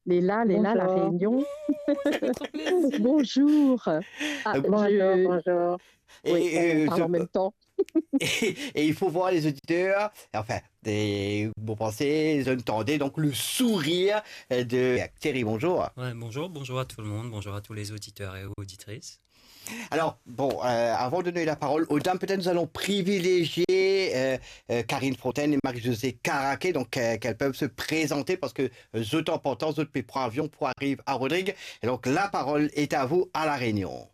Léla, La Bonjour. Réunion. Ça fait trop plaisir. Bonjour. Ah, Bonjour, bonjour. oui, on Et, parle en même temps. et il faut voir les auditeurs, enfin, vous pensez, vous entendez donc le sourire de Thierry, bonjour. Ouais, bonjour, bonjour à tout le monde, bonjour à tous les auditeurs et auditrices. Alors, bon, avant de donner la parole aux dames, peut-être nous allons privilégier Karine Fontaine et Marie-Josée Caraquet, donc qu'elles peuvent se présenter parce que autant important, autres prend avion pour arriver à Rodrigue. Et donc, la parole est à vous à La Réunion.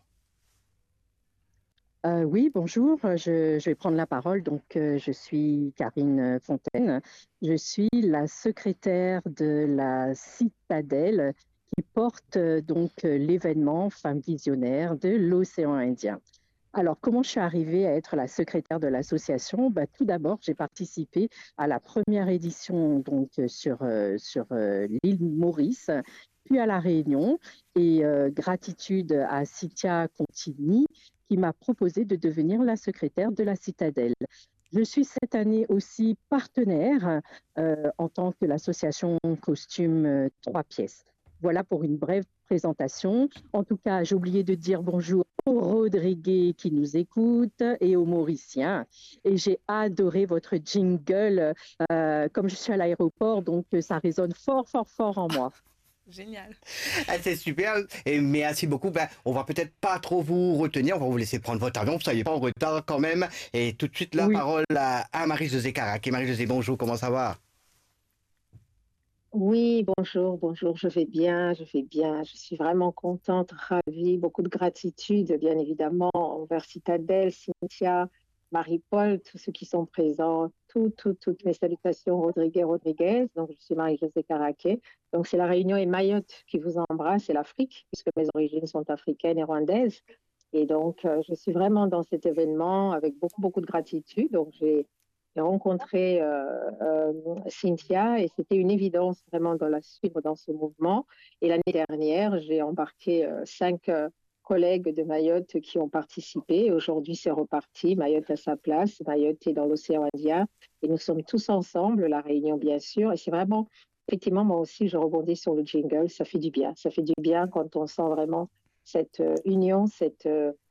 Oui, bonjour. Je vais prendre la parole. Donc, je suis Karine Fontaine. Je suis la secrétaire de la Citadelle qui porte l'événement Femmes visionnaires de l'océan Indien. Alors, comment je suis arrivée à être la secrétaire de l'association? Tout d'abord, j'ai participé à la première édition sur l'île Maurice, puis à La Réunion. Et gratitude à Cynthia Contini qui m'a proposé de devenir la secrétaire de la Citadelle. Je suis cette année aussi partenaire en tant que l'association Costume 3 pièces. Voilà pour une brève présentation. En tout cas, j'ai oublié de dire bonjour aux Rodriguez qui nous écoutent et aux Mauriciens. Et j'ai adoré votre jingle. Comme je suis à l'aéroport, donc ça résonne fort, fort, fort en moi. Génial. Ah, c'est super. Et merci beaucoup. Ben, on va peut-être pas trop vous retenir. On va vous laisser prendre votre avion. Vous ne soyez pas en retard quand même. Et tout de suite, la Oui. parole à Marie-Josée Carac. Et Marie-Josée, bonjour. Comment ça va? Oui, bonjour, bonjour, je vais bien, je vais bien. Je suis vraiment contente, ravie, beaucoup de gratitude, bien évidemment, envers Citadelle, Cynthia, Marie-Paul, tous ceux qui sont présents, toutes mes salutations, Rodriguez. Donc, je suis Marie-Josée Caraquet. Donc, c'est la Réunion et Mayotte qui vous embrassent, c'est l'Afrique, puisque mes origines sont africaines et rwandaises. Et donc, je suis vraiment dans cet événement avec beaucoup, beaucoup de gratitude. Donc, j'ai rencontré Cynthia et c'était une évidence vraiment de la suivre dans ce mouvement. Et l'année dernière, j'ai embarqué 5 collègues de Mayotte qui ont participé. Aujourd'hui, c'est reparti. Mayotte a sa place. Mayotte est dans l'océan Indien et nous sommes tous ensemble, la Réunion bien sûr. Et c'est vraiment, effectivement, moi aussi, je rebondis sur le jingle. Ça fait du bien. Ça fait du bien quand on sent vraiment cette union, cette,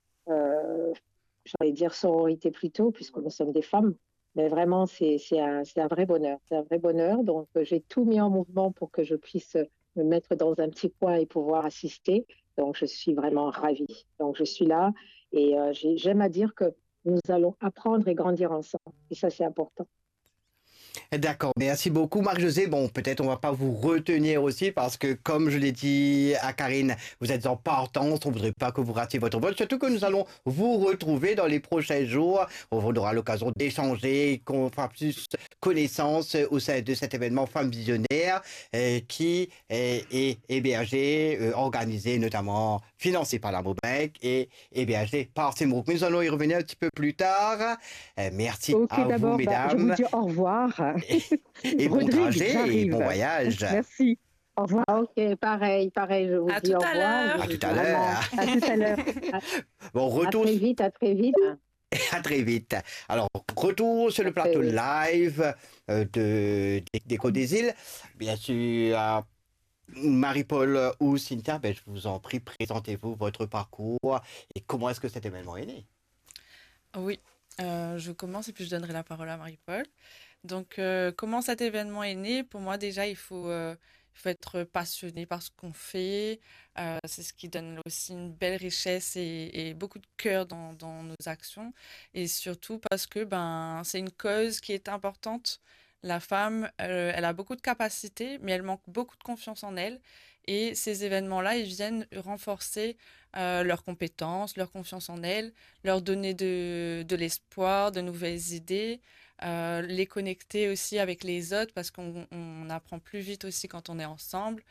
j'allais dire sororité plutôt, puisque nous sommes des femmes. Mais vraiment, c'est un vrai bonheur. C'est un vrai bonheur. Donc, j'ai tout mis en mouvement pour que je puisse me mettre dans un petit coin et pouvoir assister. Donc, je suis vraiment ravie. Donc, je suis là et j'aime à dire que nous allons apprendre et grandir ensemble. Et ça, c'est important. D'accord, merci beaucoup Marc-José. Bon, peut-être on va pas vous retenir aussi parce que comme je l'ai dit à Karine, vous êtes en partance, on voudrait pas que vous ratiez votre vol, surtout que nous allons vous retrouver dans les prochains jours. On aura l'occasion d'échanger, qu'on fera plus connaissance au sein de cet événement Femmes Visionnaires qui est hébergé, organisé notamment, financé par la Mobec et hébergé par Simrouk. Nous allons y revenir un petit peu plus tard. Merci Ok, à vous d'abord, je vous mesdames. dis au revoir. Et bon Rodrigue, trajet et bon j'arrive. voyage. Merci. Au revoir. Ok, pareil, pareil. Je vous À dis tout au à revoir. Je l'heure. À vous tout dis à vraiment l'heure. À tout à l'heure. à, Bon, à retour, très vite, à très vite. à très vite. Alors, retour sur À le très plateau vite. live d'Écho des îles. Bien sûr, Marie-Paul ou Cynthia, ben, je vous en prie, présentez-vous votre parcours et comment est-ce que cet événement est né. Oui, je commence et puis je donnerai la parole à Marie-Paul. Donc, comment cet événement est né? Pour moi, déjà, il faut être passionné par ce qu'on fait. C'est ce qui donne aussi une belle richesse et beaucoup de cœur dans nos actions. Et surtout parce que c'est une cause qui est importante. La femme, elle a beaucoup de capacités, mais elle manque beaucoup de confiance en elle. Et ces événements-là, ils viennent renforcer leurs compétences, leur confiance en elle, leur donner de l'espoir, de nouvelles idées, les connecter aussi avec les autres parce qu'on apprend plus vite aussi quand on est ensemble.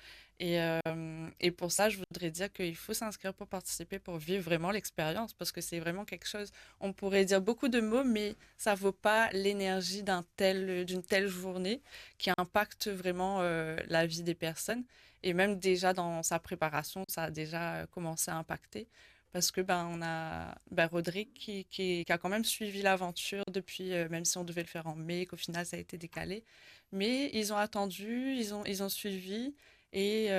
Et pour ça, je voudrais dire qu'il faut s'inscrire pour participer, pour vivre vraiment l'expérience parce que c'est vraiment quelque chose, on pourrait dire beaucoup de mots, mais ça vaut pas l'énergie d'une telle journée qui impacte vraiment la vie des personnes. Et même déjà dans sa préparation, ça a déjà commencé à impacter. Parce que on a Rodrigue qui a quand même suivi l'aventure depuis, même si on devait le faire en mai, qu'au final ça a été décalé. Mais ils ont attendu, ils ont suivi et